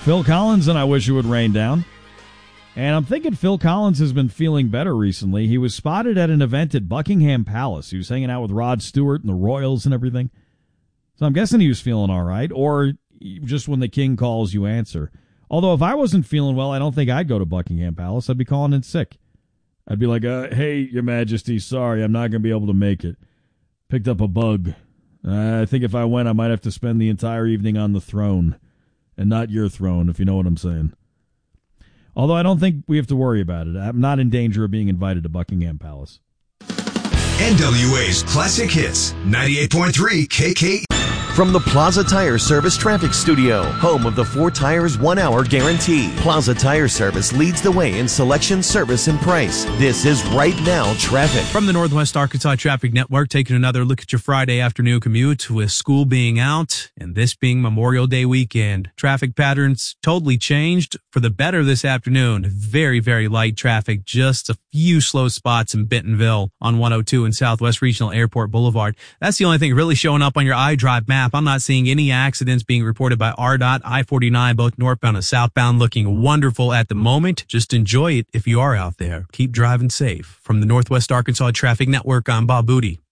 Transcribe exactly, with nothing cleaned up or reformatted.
Phil Collins, and I wish it would rain down. And I'm thinking Phil Collins has been feeling better recently. He was spotted at an event at Buckingham Palace. He was hanging out with Rod Stewart and the Royals and everything. So I'm guessing he was feeling all right, or just when the king calls, you answer. Although if I wasn't feeling well, I don't think I'd go to Buckingham Palace. I'd be calling in sick. I'd be like, uh, hey, Your Majesty, sorry, I'm not going to be able to make it. Picked up a bug. Uh, I think if I went, I might have to spend the entire evening on the throne, and not your throne, if you know what I'm saying. Although I don't think we have to worry about it. I'm not in danger of being invited to Buckingham Palace. N W A's Classic Hits, ninety-eight point three K K. From the Plaza Tire Service Traffic Studio, home of the four tires, one hour guarantee. Plaza Tire Service leads the way in selection, service, and price. This is Right Now Traffic. From the Northwest Arkansas Traffic Network, taking another look at your Friday afternoon commute with school being out and this being Memorial Day weekend. Traffic patterns totally changed for the better this afternoon. Very, very light traffic. Just a few slow spots in Bentonville on one oh two and Southwest Regional Airport Boulevard. That's the only thing really showing up on your iDrive map. I'm not seeing any accidents being reported by R D O T. I forty-nine, both northbound and southbound, looking wonderful at the moment. Just enjoy it if you are out there. Keep driving safe. From the Northwest Arkansas Traffic Network, I'm Bob Booty.